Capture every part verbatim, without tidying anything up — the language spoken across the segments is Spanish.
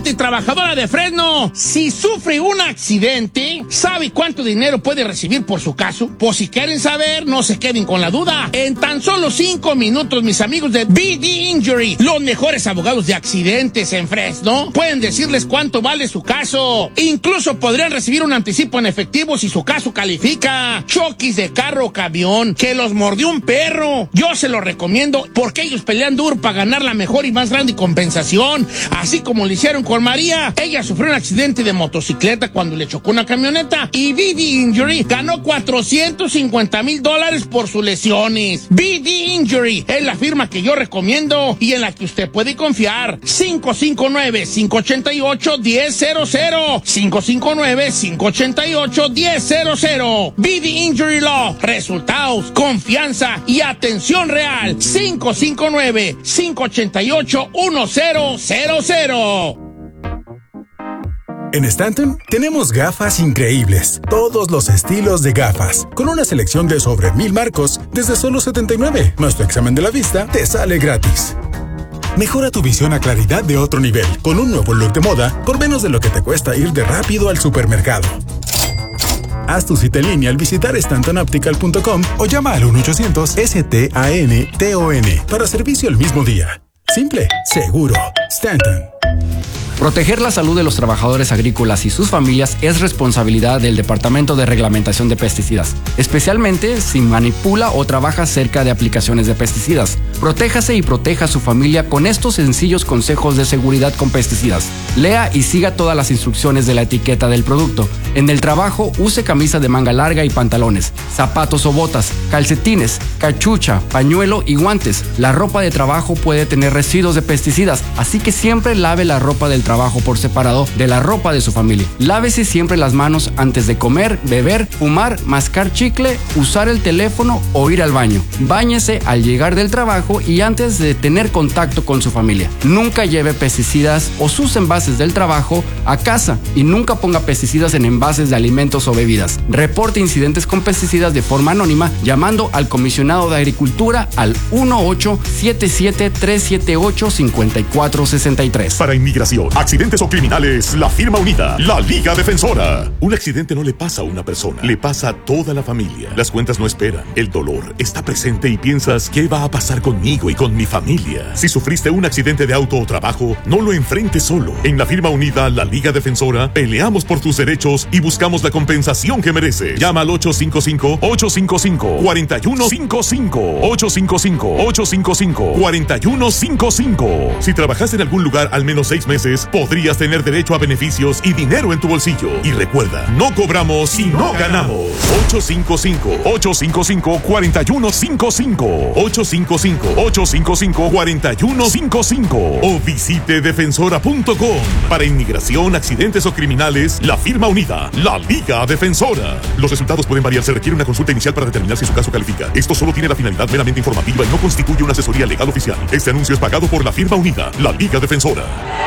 Estudiante y trabajadora de Fresno, si sufre un accidente, ¿sabe cuánto dinero puede recibir por su caso? Pues si quieren saber, no se queden con la duda. En tan solo cinco minutos, mis amigos de B D Injury, los mejores abogados de accidentes en Fresno, pueden decirles cuánto vale su caso. Incluso podrían recibir un anticipo en efectivo si su caso califica. Choques de carro o camión, que los mordió un perro. Yo se lo recomiendo porque ellos pelean duro para ganar la mejor y más grande compensación. Así como lo hicieron con María. Ella sufrió un accidente de motocicleta cuando le chocó una camioneta y B D Injury ganó cuatrocientos cincuenta mil dólares por sus lesiones. B D Injury es la firma que yo recomiendo y en la que usted puede confiar. cinco cinco nueve, cinco ocho ocho, uno cero cero cero. cinco cinco nueve, cinco ocho ocho, uno cero cero cero. B D Injury Law. Resultados, confianza y atención real. cinco cinco nueve, cinco ocho ocho, uno cero cero cero. En Stanton tenemos gafas increíbles, todos los estilos de gafas, con una selección de sobre mil marcos desde solo setenta y nueve. Nuestro examen de la vista te sale gratis. Mejora tu visión a claridad de otro nivel, con un nuevo look de moda por menos de lo que te cuesta ir de rápido al supermercado. Haz tu cita en línea al visitar stanton optical punto com o llama al uno ochocientos S T A N T O N para servicio el mismo día. Simple, seguro. Stanton. Proteger la salud de los trabajadores agrícolas y sus familias es responsabilidad del Departamento de Reglamentación de Pesticidas, especialmente si manipula o trabaja cerca de aplicaciones de pesticidas. Protéjase y proteja a su familia con estos sencillos consejos de seguridad con pesticidas. Lea y siga todas las instrucciones de la etiqueta del producto. En el trabajo, use camisa de manga larga y pantalones, zapatos o botas, calcetines, cachucha, pañuelo y guantes. La ropa de trabajo puede tener residuos de pesticidas, así que siempre lave la ropa del trabajo por separado de la ropa de su familia. Lávese siempre las manos antes de comer, beber, fumar, mascar chicle, usar el teléfono o ir al baño. Báñese al llegar del trabajo y antes de tener contacto con su familia. Nunca lleve pesticidas o sus envases del trabajo a casa y nunca ponga pesticidas en envases de alimentos o bebidas. Reporte incidentes con pesticidas de forma anónima llamando al comisionado de Agricultura al uno ocho siete siete, tres siete ocho, cinco cuatro seis tres. Para inmigración, accidentes o criminales, la firma unida, la Liga Defensora. Un accidente no le pasa a una persona, le pasa a toda la familia. Las cuentas no esperan, el dolor está presente y piensas, ¿qué va a pasar conmigo y con mi familia? Si sufriste un accidente de auto o trabajo, no lo enfrentes solo. En la firma unida, la Liga Defensora, peleamos por tus derechos y buscamos la compensación que mereces. Llama al ocho cinco cinco, ocho cinco cinco, cuatro uno cinco cinco, ocho cinco cinco, ocho cinco cinco, cuatro uno cinco cinco. Si trabajaste en algún lugar al menos seis meses, podrías tener derecho a beneficios y dinero en tu bolsillo. Y recuerda, no cobramos si no ganamos. ocho cinco cinco, ocho cinco cinco, cuatro uno cinco cinco, ocho cinco cinco, ocho cinco cinco, cuatro uno cinco cinco o visite defensora punto com. Para inmigración, accidentes o criminales, la firma unida, la Liga Defensora. Los resultados pueden variar, se requiere una consulta inicial para determinar si su caso califica. Esto solo tiene la finalidad meramente informativa y no constituye una asesoría legal oficial. Este anuncio es pagado por la firma unida, la Liga Defensora.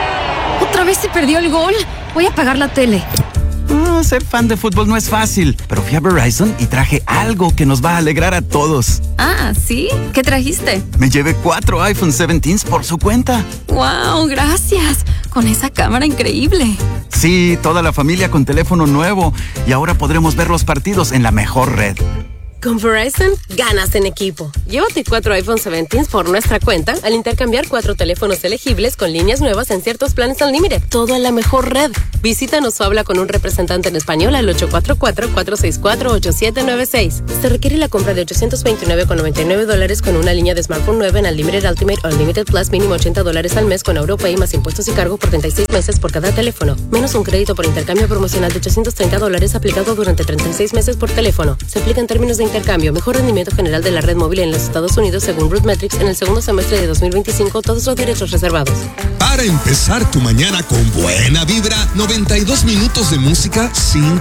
¿Otra vez se perdió el gol? Voy a apagar la tele. Ah, ser fan de fútbol no es fácil, pero fui a Verizon y traje algo que nos va a alegrar a todos. Ah, ¿sí? ¿Qué trajiste? Me llevé cuatro iPhone diecisiete por su cuenta. ¡Wow! Gracias. Con esa cámara increíble. Sí, toda la familia con teléfono nuevo y ahora podremos ver los partidos en la mejor red. Con Verizon, ganas en equipo. Llévate cuatro iPhone diecisiete por nuestra cuenta al intercambiar cuatro teléfonos elegibles con líneas nuevas en ciertos planes Unlimited. Todo en la mejor red. Visítanos o habla con un representante en español al ocho cuatro cuatro, cuatro seis cuatro, ocho siete nueve seis. Se requiere la compra de ochocientos veintinueve con noventa y nueve dólares con una línea de smartphone nueva en Unlimited Ultimate o Unlimited Plus mínimo ochenta dólares al mes con AutoPay más impuestos y cargos por treinta y seis meses por cada teléfono. Menos un crédito por intercambio promocional de ochocientos treinta dólares aplicado durante treinta y seis meses por teléfono. Se aplica en términos de intercambio, mejor rendimiento general de la red móvil en los Estados Unidos según RootMetrics en el segundo semestre de dos mil veinticinco, todos los derechos reservados. Para empezar tu mañana con buena vibra, noventa y dos minutos de música sin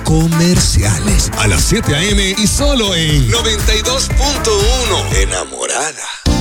comerciales. A las siete a eme y solo en noventa y dos punto uno. Enamorada.